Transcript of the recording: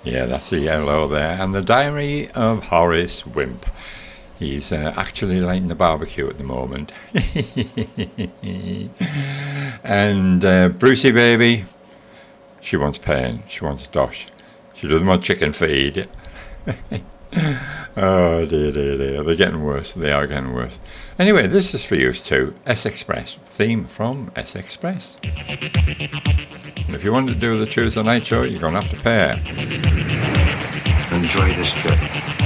Yeah, that's a yellow there. And the Diary of Horace Wimp. He's actually lighting the barbecue at the moment. And Brucey Baby, she wants pain. She wants dosh. She doesn't want chicken feed. Oh, dear, dear, dear. They're getting worse. They are getting worse. Anyway, this is for you too. S-Express. Theme from S-Express. And if you want to do the Tuesday night show, you're going to have to pay. Enjoy this trip.